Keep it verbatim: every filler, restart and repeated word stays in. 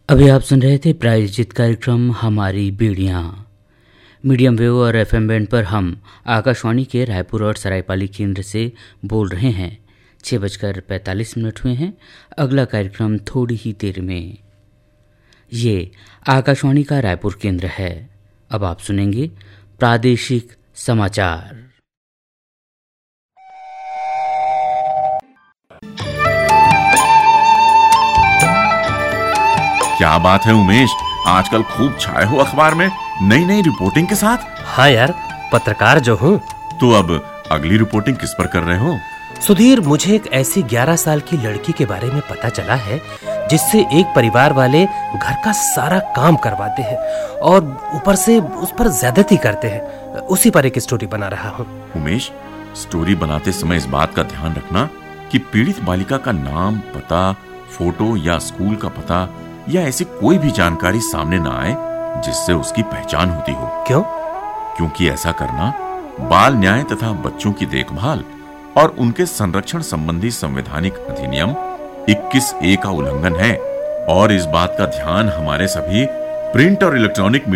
अभी आप सुन रहे थे प्रायोजित कार्यक्रम हमारी बेड़ियाँ। मीडियम वेव और एफएम बैंड पर हम आकाशवाणी के रायपुर और सरायपाली केंद्र से बोल रहे हैं। छः बजकर पैंतालीस मिनट हुए हैं। अगला कार्यक्रम थोड़ी ही देर में। ये आकाशवाणी का रायपुर केंद्र है। अब आप सुनेंगे प्रादेशिक समाचार। क्या बात है उमेश, आजकल खूब छाए हो अखबार में नई नई रिपोर्टिंग के साथ। हाँ यार, पत्रकार जो हूँ। तो अब अगली रिपोर्टिंग किस पर कर रहे हो? सुधीर, मुझे एक ऐसी ग्यारह साल की लड़की के बारे में पता चला है जिससे एक परिवार वाले घर का सारा काम करवाते हैं और ऊपर से उस पर ज्यादती करते हैं। उसी पर एक स्टोरी बना रहा हूँ। उमेश, स्टोरी बनाते समय इस बात का ध्यान रखना कि पीड़ित बालिका का नाम, पता, फोटो या स्कूल का पता या ऐसी कोई भी जानकारी सामने ना आए जिससे उसकी पहचान होती हो। क्यों? क्योंकि ऐसा करना बाल न्याय तथा बच्चों की देखभाल और उनके संरक्षण संबंधी संवैधानिक अधिनियम इक्कीस ए का उल्लंघन है और इस बात का ध्यान हमारे सभी प्रिंट और इलेक्ट्रॉनिक